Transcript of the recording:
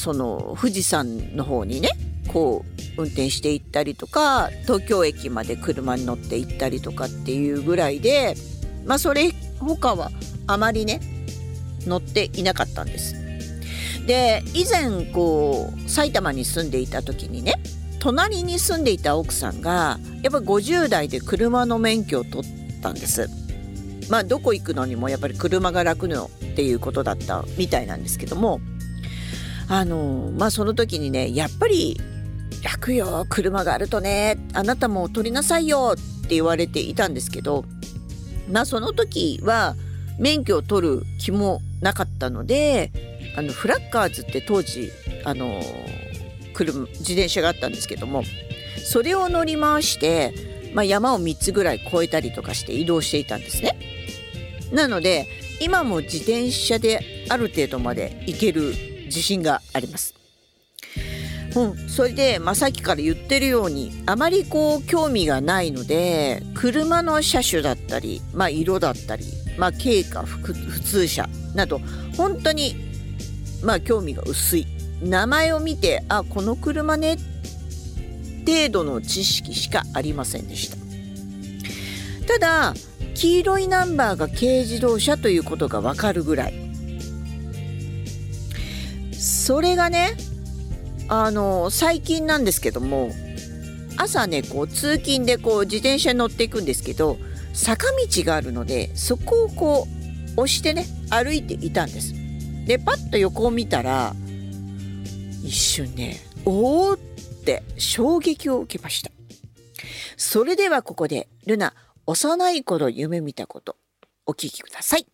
その富士山の方にねこう運転して行ったりとか、東京駅まで車に乗って行ったりとかっていうぐらいで、それ他はあまりね乗っていなかったんです。で以前こう埼玉に住んでいた時にね、隣に住んでいた奥さんがやっぱ50代で車の免許を取ったんです。どこ行くのにもやっぱり車が楽のっていうことだったみたいなんですけども、その時にね、やっぱり楽よ、車があるとね、あなたも取りなさいよって言われていたんですけど、その時は免許を取る気もなかったので、フラッカーズって当時自転車があったんですけども、それを乗り回して、山を3つぐらい越えたりとかして移動していたんですね。なので今も自転車である程度まで行ける自信があります。それで、さっきから言ってるようにあまりこう興味がないので、車の車種だったり、色だったり、軽か普通車など本当に興味が薄い。名前を見てこの車ね程度の知識しかありませんでした。ただ黄色いナンバーが軽自動車ということがわかるぐらい。それがね最近なんですけども、朝ねこう通勤でこう自転車に乗っていくんですけど、坂道があるのでそこをこう押してね歩いていたんです。でパッと横を見たら一瞬ねおーって衝撃を受けました。それではここでルナ幼い頃夢見たことお聞きください。